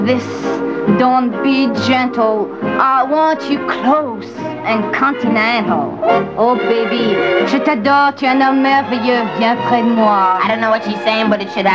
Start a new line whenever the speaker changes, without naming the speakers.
this. Don't be gentle. I want you close and continental. Oh, baby, je t'adore, tu es un homme merveilleux. Viens près de moi.
I don't know what she's saying, but it should